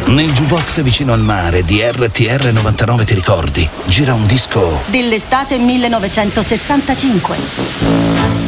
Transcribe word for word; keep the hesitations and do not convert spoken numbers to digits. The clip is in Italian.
Nel jukebox vicino al mare di R T R novantanove, ti ricordi? Gira un disco dell'estate millenovecentosessantacinque.